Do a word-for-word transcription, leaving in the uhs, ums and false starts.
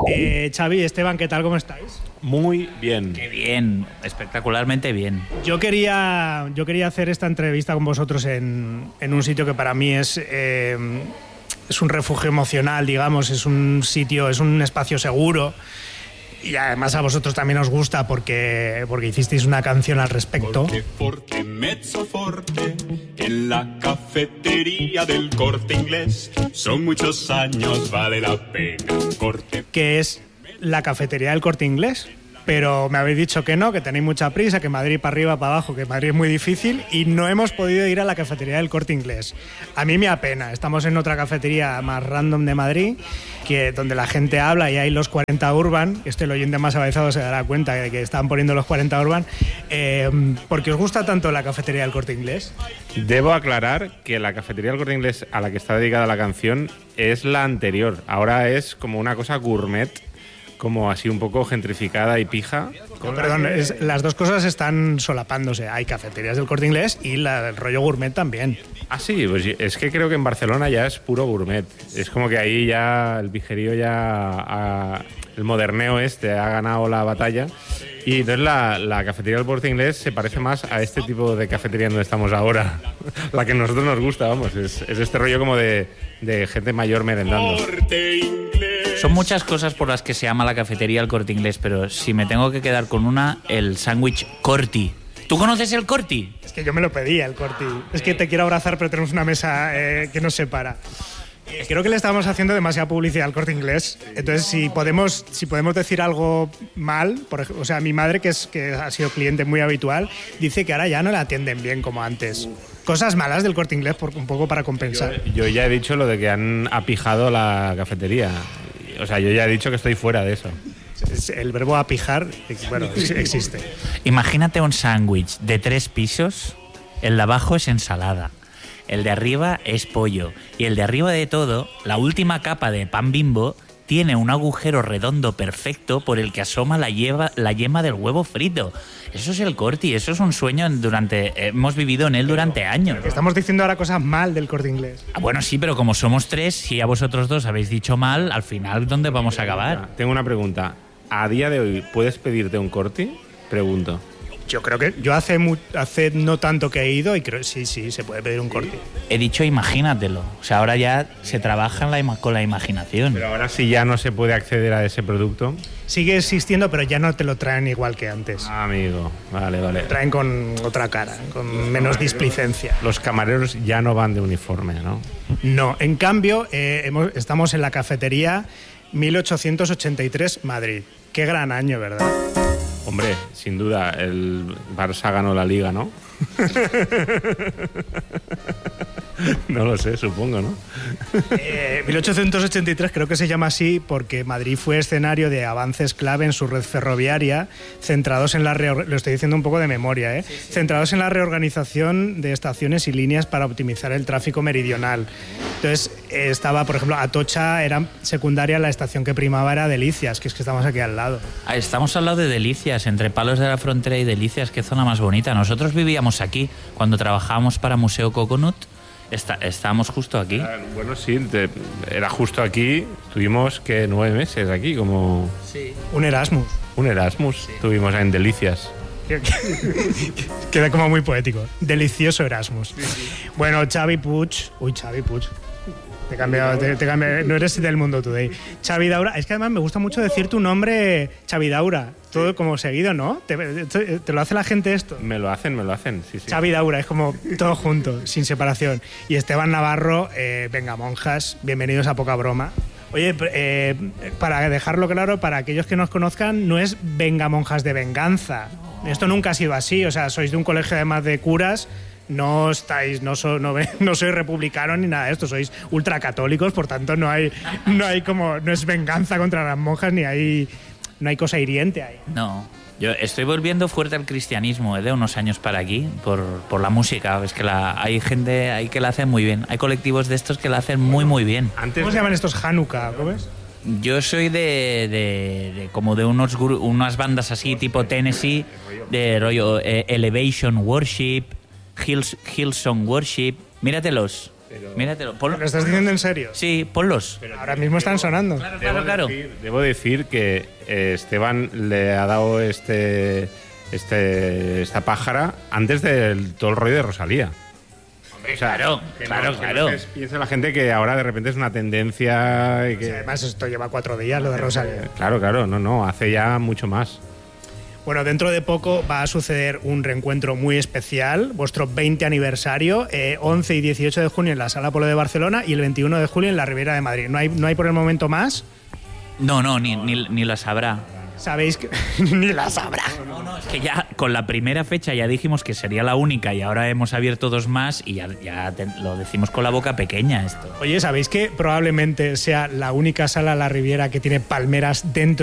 Eh, Xavi, Esteban, ¿qué tal? ¿Cómo estáis? Muy bien. Qué bien, espectacularmente bien. Yo quería, yo quería hacer esta entrevista con vosotros en, en un sitio que para mí es, eh, es un refugio emocional, digamos, es un sitio, es un espacio seguro. Y además a vosotros también os gusta porque, porque hicisteis una canción al respecto. Porque, porque mezzo forte en la cafetería del Corte Inglés. Son muchos años, vale la pena. Corte. Que es la cafetería del Corte Inglés. Pero me habéis dicho que no, que tenéis mucha prisa, que Madrid para arriba, para abajo, que Madrid es muy difícil y no hemos podido ir a la cafetería del Corte Inglés. A mí me apena. Estamos en otra cafetería más random de Madrid, que donde la gente habla y hay los cuarenta Urban. Este el oyente más avanzado se dará cuenta de que están poniendo los cuarenta Urban. Eh, ¿Por qué os gusta tanto la cafetería del Corte Inglés? Debo aclarar que la cafetería del Corte Inglés a la que está dedicada la canción es la anterior. Ahora es como una cosa gourmet, como así un poco gentrificada y pija. No, perdón, es, las dos cosas están solapándose. Hay cafeterías del Corte Inglés y la, el rollo gourmet también. Ah, sí, pues es que creo que en Barcelona ya es puro gourmet. Es como que ahí ya el pijerío ya... Ha, el moderneo este ha ganado la batalla. Y entonces la, la cafetería del Corte Inglés se parece más a este tipo de cafetería donde estamos ahora. La que a nosotros nos gusta, vamos. Es, es este rollo como de, de gente mayor merendando. Corte Inglés. Son muchas cosas por las que se llama la cafetería el Corte Inglés, pero si me tengo que quedar con una, el sándwich Corti. ¿Tú conoces el Corti? Es que yo me lo pedía, el Corti. Es que te quiero abrazar, pero tenemos una mesa eh, que nos separa. Creo que le estamos haciendo demasiada publicidad al Corte Inglés. Entonces, si podemos, si podemos decir algo mal, por ejemplo, o sea, mi madre, que, es, que ha sido cliente muy habitual, dice que ahora ya no la atienden bien como antes. Cosas malas del Corte Inglés, por, un poco para compensar. Yo, yo ya he dicho lo de que han apijado la cafetería. O sea, yo ya he dicho que estoy fuera de eso. El verbo apijar, bueno, existe. Imagínate un sándwich de tres pisos, el de abajo es ensalada, el de arriba es pollo y el de arriba de todo, la última capa de pan Bimbo, tiene un agujero redondo perfecto por el que asoma la, yema, la yema del huevo frito. Eso es el Corti, eso es un sueño durante... Hemos vivido en él durante años. Estamos diciendo ahora cosas mal del Corte Inglés. Ah, bueno, sí, pero como somos tres, si a vosotros dos habéis dicho mal, al final, ¿dónde vamos a acabar? Tengo una pregunta. ¿A día de hoy puedes pedirte un Corti? Pregunto. Yo creo que yo hace mu- hace no tanto que he ido y creo sí, sí, se puede pedir un Corti. He dicho imagínatelo. O sea, ahora ya se trabaja en la ima- con la imaginación. Pero ahora sí ya no se puede acceder a ese producto. Sigue existiendo, pero ya no te lo traen igual que antes. Ah, amigo, vale, vale. Lo traen con otra cara, con menos displicencia. Los camareros ya no van de uniforme, ¿no? No, en cambio, eh, hemos, estamos en la cafetería mil ochocientos ochenta y tres Madrid. Qué gran año, ¿verdad? Hombre, sin duda, el Barça ganó la Liga, ¿no? No lo sé, supongo, ¿no? Eh, mil ochocientos ochenta y tres creo que se llama así porque Madrid fue escenario de avances clave en su red ferroviaria, centrados en la reor- lo estoy diciendo un poco de memoria, ¿eh? Centrados en la reorganización de estaciones y líneas para optimizar el tráfico meridional. Entonces eh, estaba, por ejemplo, Atocha era secundaria, la estación que primaba era Delicias, que es que estamos aquí al lado. Ah, estamos al lado de Delicias, entre Palos de la Frontera y Delicias. Qué zona más bonita. Nosotros vivíamos aquí cuando trabajábamos para Museo Coconut. Está, estábamos justo aquí. Bueno, sí, te, era justo aquí. Tuvimos que nueve meses aquí, como Sí. Un Erasmus. un Erasmus. Sí. Tuvimos en Delicias. Queda como muy poético. Delicioso Erasmus. Sí, sí. Bueno, Xavi Puig. Uy, Xavi Puig. Te he cambiado, te, te cambié, no eres del Mundo Today. Xavi Daura, es que además me gusta mucho decir tu nombre, Xavi Daura, todo sí. Como seguido, ¿no? ¿Te, te, ¿Te lo hace la gente esto? Me lo hacen, me lo hacen, sí, sí. Xavi Daura, es como todo junto, sin separación. Y Esteban Navarro, eh, venga monjas, bienvenidos a Poca Broma. Oye, eh, para dejarlo claro, para aquellos que nos conozcan, no es venga monjas de venganza. Esto nunca ha sido así, o sea, sois de un colegio además de curas. No estáis, no, so, no, no sois republicanos ni nada de esto, sois ultracatólicos, por tanto no hay, no hay como, no es venganza contra las monjas ni hay, no hay cosa hiriente ahí. No, yo estoy volviendo fuerte al cristianismo, ¿eh? De unos años para aquí, por, por la música. Es que la, hay gente ahí que la hace muy bien, hay colectivos de estos que la hacen muy muy bien. Antes ¿Cómo se llaman estos? Hanukkah, ¿cómo es? Yo soy de, de, de como de unos unas bandas así tipo Tennessee, de rollo eh, Elevation Worship, Hills, Hillsong Worship. Míratelos, Míratelo. Ponlo. ¿Lo estás diciendo en serio? Sí, ponlos. Ahora mismo están sonando. Claro, Debo, claro, claro. decir, debo decir que eh, Esteban le ha dado este, este esta pájara antes del todo el rollo de Rosalía. O sea, claro, que claro, no, que claro. no se piensa la gente que ahora de repente es una tendencia y que... Sí, además, esto lleva cuatro días, lo de Rosalía. Claro, claro, no, no, hace ya mucho más. Bueno, dentro de poco va a suceder un reencuentro muy especial, vuestro veinte aniversario, eh, once y dieciocho de junio en la Sala Polo de Barcelona y el veintiuno de julio en la Riviera de Madrid. ¿No hay, no hay por el momento más? No, no, ni, ni, ni la sabrá. Sabéis que ni la sabrá. No, no, es que ya con la primera fecha ya dijimos que sería la única y ahora hemos abierto dos más y ya, ya te- lo decimos con la boca pequeña esto. Oye, ¿sabéis que probablemente sea la única sala La Riviera que tiene palmeras dentro